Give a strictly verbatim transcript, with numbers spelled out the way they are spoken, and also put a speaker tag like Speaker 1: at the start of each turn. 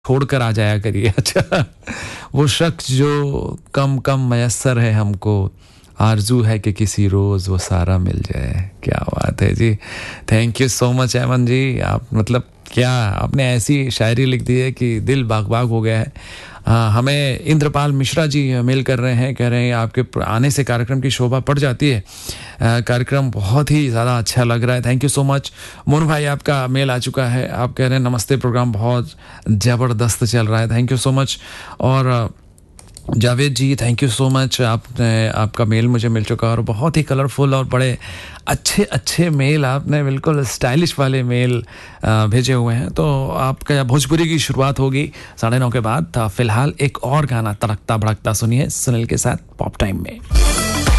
Speaker 1: छोड़कर आ जाया करिए। अच्छा, वो शख्स जो कम कम मयस्सर है हमको, आरज़ू है कि किसी रोज़ वो सारा मिल जाए। क्या बात है जी, thank you so much Aman ji. आप मतलब क्या आपने ऐसी शायरी लिख दी है कि दिल बाग बाग हो गया है। हाँ, हमें इंद्रपाल मिश्रा जी मेल कर रहे हैं, कह रहे हैं आपके आने से कार्यक्रम की शोभा बढ़ जाती है, कार्यक्रम बहुत ही ज़्यादा अच्छा लग रहा है। Thank you so much. Monu भाई आपका मेल आ चुका है, आप कह रहे हैं नमस्ते, प्रोग्राम बहुत ज़बरदस्त चल रहा है। Thank you so much. और जावेद जी थैंक यू सो मच, आपने आपका मेल मुझे मिल चुका है और बहुत ही कलरफुल और बड़े अच्छे अच्छे मेल, आपने बिल्कुल स्टाइलिश वाले मेल भेजे हुए हैं। तो आपका भोजपुरी की शुरुआत होगी साढ़े नौ के बाद। फिलहाल एक और गाना तड़कता भड़कता सुनिए सुनील के साथ पॉप टाइम में।